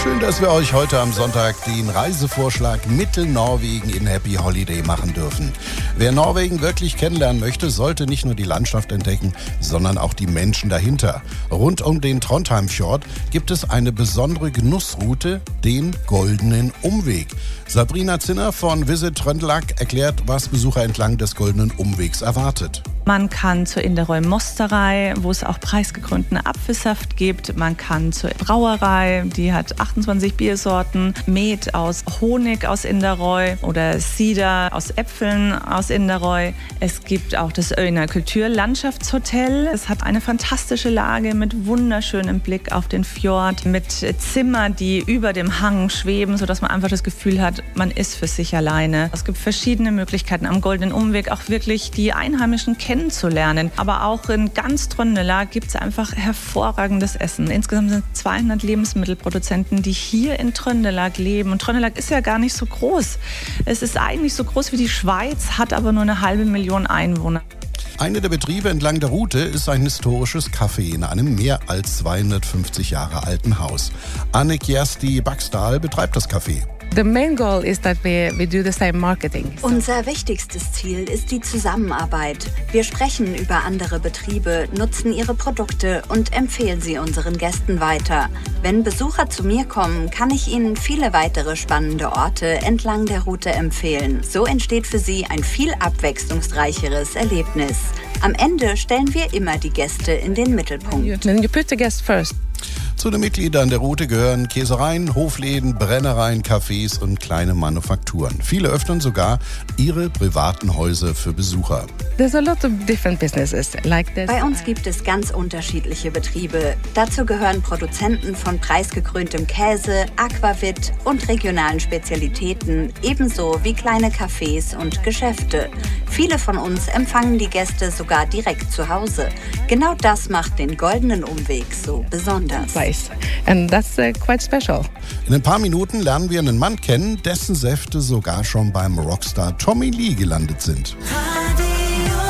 Schön, dass wir euch heute am Sonntag den Reisevorschlag Mittelnorwegen in Happy Holiday machen dürfen. Wer Norwegen wirklich kennenlernen möchte, sollte nicht nur die Landschaft entdecken, sondern auch die Menschen dahinter. Rund um den Trondheimfjord gibt es eine besondere Genussroute, den Goldenen Umweg. Sabrina Zinner von Visit Trøndelag erklärt, was Besucher entlang des Goldenen Umwegs erwartet. Man kann zur Inderøy Mosterei, wo es auch preisgekrönten Apfelsaft gibt. Man kann zur Brauerei, die hat 28 Biersorten. Met aus Honig aus Inderøy oder Cider aus Äpfeln aus Inderøy. Es gibt auch das Øyna Kulturlandschaftshotel. Es hat eine fantastische Lage mit wunderschönem Blick auf den Fjord, mit Zimmern, die über dem Hang schweben, sodass man einfach das Gefühl hat, man ist für sich alleine. Es gibt verschiedene Möglichkeiten am Goldenen Umweg, auch wirklich die Einheimischen kennenzulernen. Aber auch in ganz Trøndelag gibt es einfach hervorragendes Essen. Insgesamt sind 200 Lebensmittelproduzenten, die hier in Trøndelag leben. Und Trøndelag ist ja gar nicht so groß. Es ist eigentlich so groß wie die Schweiz, hat aber nur eine halbe Million Einwohner. Einer der Betriebe entlang der Route ist ein historisches Café in einem mehr als 250 Jahre alten Haus. Anne Kjersti Baksdal betreibt das Café. The main goal is that we do the same marketing. Unser wichtigstes Ziel ist die Zusammenarbeit. Wir sprechen über andere Betriebe, nutzen ihre Produkte und empfehlen sie unseren Gästen weiter. Wenn Besucher zu mir kommen, kann ich ihnen viele weitere spannende Orte entlang der Route empfehlen. So entsteht für sie ein viel abwechslungsreicheres Erlebnis. Am Ende stellen wir immer die Gäste in den Mittelpunkt. You put the guest first. Zu den Mitgliedern der Route gehören Käsereien, Hofläden, Brennereien, Cafés und kleine Manufakturen. Viele öffnen sogar ihre privaten Häuser für Besucher. There's a lot of different businesses like this. Bei uns gibt es ganz unterschiedliche Betriebe. Dazu gehören Produzenten von preisgekröntem Käse, Aquavit und regionalen Spezialitäten, ebenso wie kleine Cafés und Geschäfte. Viele von uns empfangen die Gäste sogar direkt zu Hause. Genau das macht den Goldenen Umweg so besonders. And that's quite special. In ein paar Minuten lernen wir einen Mann kennen, dessen Säfte sogar schon beim Rockstar Tommy Lee gelandet sind. Radio